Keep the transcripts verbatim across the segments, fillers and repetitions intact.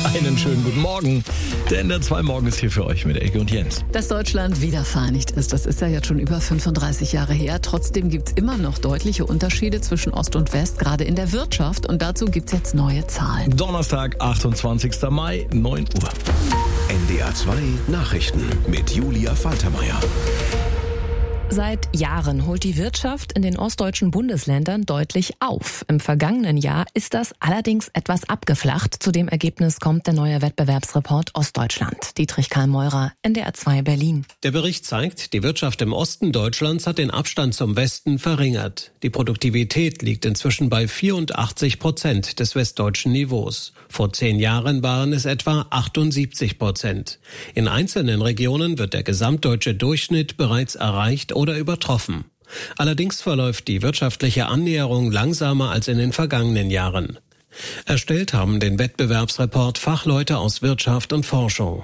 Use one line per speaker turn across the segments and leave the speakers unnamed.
Einen schönen guten Morgen. Der N D R zwei Morgen ist hier für euch mit Elke und Jens.
Dass Deutschland wieder vereinigt ist, das ist ja jetzt schon über fünfunddreißig Jahre her. Trotzdem gibt es immer noch deutliche Unterschiede zwischen Ost und West, gerade in der Wirtschaft. Und dazu gibt es jetzt neue Zahlen.
Donnerstag, achtundzwanzigster Mai, neun Uhr.
N D R zwei Nachrichten mit Julia Faltermeier.
Seit Jahren holt die Wirtschaft in den ostdeutschen Bundesländern deutlich auf. Im vergangenen Jahr ist das allerdings etwas abgeflacht. Zu dem Ergebnis kommt der neue Wettbewerbsreport Ostdeutschland. Dietrich Karl Meurer, N D R zwei Berlin.
Der Bericht zeigt, die Wirtschaft im Osten Deutschlands hat den Abstand zum Westen verringert. Die Produktivität liegt inzwischen bei vierundachtzig Prozent des westdeutschen Niveaus. Vor zehn Jahren waren es etwa achtundsiebzig Prozent. In einzelnen Regionen wird der gesamtdeutsche Durchschnitt bereits erreicht oder übertroffen. Allerdings verläuft die wirtschaftliche Annäherung langsamer als in den vergangenen Jahren. Erstellt haben den Wettbewerbsreport Fachleute aus Wirtschaft und Forschung.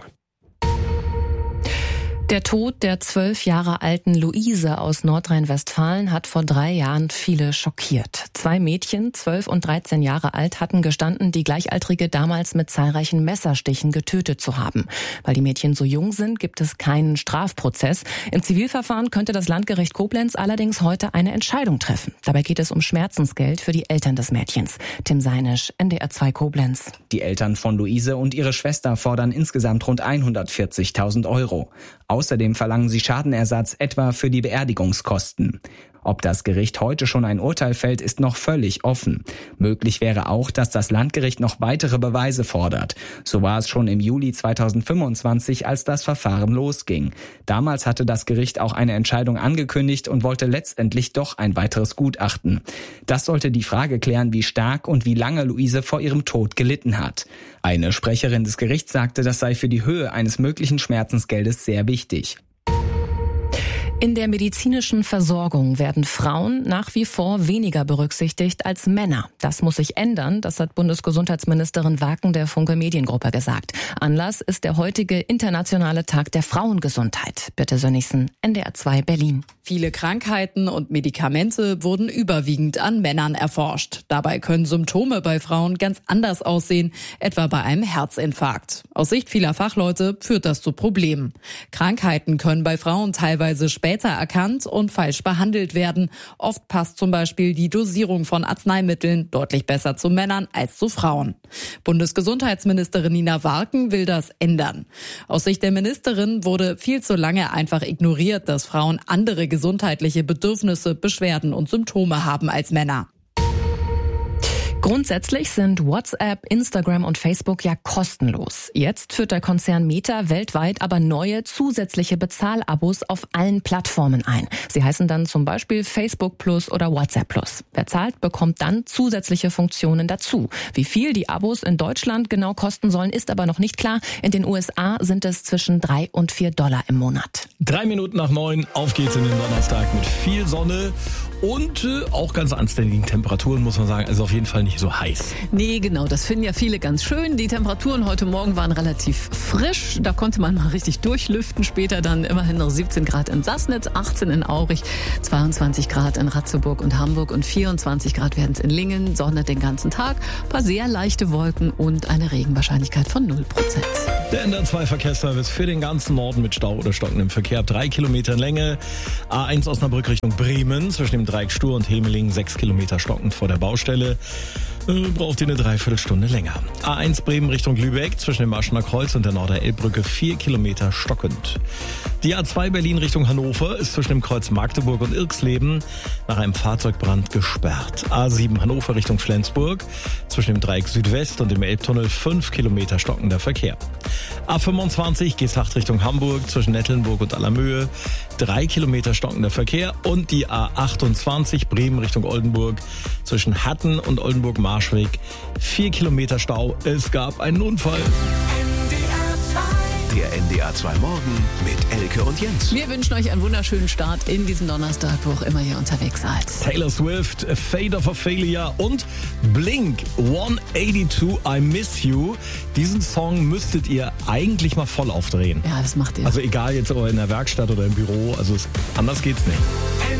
Der Tod der zwölf Jahre alten Luise aus Nordrhein-Westfalen hat vor drei Jahren viele schockiert. Zwei Mädchen, zwölf und dreizehn Jahre alt, hatten gestanden, die Gleichaltrige damals mit zahlreichen Messerstichen getötet zu haben. Weil die Mädchen so jung sind, gibt es keinen Strafprozess. Im Zivilverfahren könnte das Landgericht Koblenz allerdings heute eine Entscheidung treffen. Dabei geht es um Schmerzensgeld für die Eltern des Mädchens. Tim Seinisch, N D R zwei Koblenz.
Die Eltern von Luise und ihre Schwester fordern insgesamt rund hundertvierzigtausend Euro. Außerdem verlangen sie Schadenersatz etwa für die Beerdigungskosten. Ob das Gericht heute schon ein Urteil fällt, ist noch völlig offen. Möglich wäre auch, dass das Landgericht noch weitere Beweise fordert. So war es schon im Juli zweitausendfünfundzwanzig, als das Verfahren losging. Damals hatte das Gericht auch eine Entscheidung angekündigt und wollte letztendlich doch ein weiteres Gutachten. Das sollte die Frage klären, wie stark und wie lange Luise vor ihrem Tod gelitten hat. Eine Sprecherin des Gerichts sagte, das sei für die Höhe eines möglichen Schmerzensgeldes sehr wichtig.
In der medizinischen Versorgung werden Frauen nach wie vor weniger berücksichtigt als Männer. Das muss sich ändern, das hat Bundesgesundheitsministerin Waken der Funke Mediengruppe gesagt. Anlass ist der heutige internationale Tag der Frauengesundheit. Birte Sönnigsen, N D R zwei Berlin.
Viele Krankheiten und Medikamente wurden überwiegend an Männern erforscht. Dabei können Symptome bei Frauen ganz anders aussehen, etwa bei einem Herzinfarkt. Aus Sicht vieler Fachleute führt das zu Problemen. Krankheiten können bei Frauen teilweise später erkannt und falsch behandelt werden. Oft passt zum Beispiel die Dosierung von Arzneimitteln deutlich besser zu Männern als zu Frauen. Bundesgesundheitsministerin Nina Waken will das ändern. Aus Sicht der Ministerin wurde viel zu lange einfach ignoriert, dass Frauen andere gesundheitliche Bedürfnisse, Beschwerden und Symptome haben als Männer.
Grundsätzlich sind WhatsApp, Instagram und Facebook ja kostenlos. Jetzt führt der Konzern Meta weltweit aber neue zusätzliche Bezahlabos auf allen Plattformen ein. Sie heißen dann zum Beispiel Facebook Plus oder WhatsApp Plus. Wer zahlt, bekommt dann zusätzliche Funktionen dazu. Wie viel die Abos in Deutschland genau kosten sollen, ist aber noch nicht klar. In den U S A sind es zwischen drei und vier Dollar im Monat.
Drei Minuten nach neun, auf geht's in den Donnerstag mit viel Sonne und äh, auch ganz anständigen Temperaturen, muss man sagen. Also auf jeden Fall nicht so heiß.
Nee, genau, das finden ja viele ganz schön. Die Temperaturen heute Morgen waren relativ frisch. Da konnte man mal richtig durchlüften. Später dann immerhin noch siebzehn Grad in Sassnitz, achtzehn in Aurich, zweiundzwanzig Grad in Ratzeburg und Hamburg und vierundzwanzig Grad werden es in Lingen. Sonne den ganzen Tag, ein paar sehr leichte Wolken und eine Regenwahrscheinlichkeit von null Prozent.
Der N D R zwei Verkehrsservice für den ganzen Norden mit Stau oder stockendem Verkehr ab drei Kilometer Länge. A eins Osnabrück Richtung Bremen zwischen dem Dreieck Stur und Hilmelingen sechs Kilometer stockend vor der Baustelle. Äh, braucht ihr eine Dreiviertelstunde länger. A eins Bremen Richtung Lübeck zwischen dem Marschener Kreuz und der Norder-Elbbrücke vier Kilometer stockend. Die A zwei Berlin Richtung Hannover ist zwischen dem Kreuz Magdeburg und Irxleben nach einem Fahrzeugbrand gesperrt. A sieben Hannover Richtung Flensburg zwischen dem Dreieck Südwest und dem Elbtunnel fünf Kilometer stockender Verkehr. A fünfundzwanzig Geesthacht Richtung Hamburg zwischen Nettlenburg und Allermöhe drei Kilometer stockender Verkehr und die A achtundzwanzig Bremen Richtung Oldenburg zwischen Hatten und Oldenburg-Marschweg vier Kilometer Stau. Es gab einen Unfall.
Der N D R zwei Morgen mit Elke und Jens.
Wir wünschen euch einen wunderschönen Start in diesen Donnerstag, wo auch immer ihr unterwegs seid.
Taylor Swift, Fate of Ophelia und Blink hundertzweiundachtzig, I Miss You. Diesen Song müsstet ihr eigentlich mal voll aufdrehen.
Ja, das macht ihr.
Also egal jetzt ob in der Werkstatt oder im Büro, also es, anders geht's nicht.